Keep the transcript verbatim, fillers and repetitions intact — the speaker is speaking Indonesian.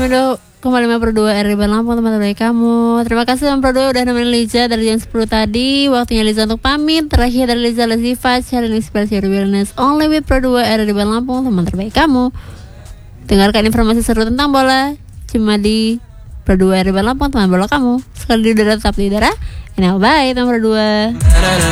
kami do kembali Pro dua R di Lampung, teman terbaik kamu. Terima kasih teman Pro dua udah nemenin Liza dari jam sepuluh tadi. Waktunya Liza untuk pamit. Terakhir dari Liza Lazifa, sharing inspirasi your wellness only with Pro dua R di Lampung, teman terbaik kamu. Dengarkan informasi seru tentang bola cuma di Pro dua R di Lampung, teman bola kamu. Sekali di udara tetap di udara. Nah, bye teman Pro dua.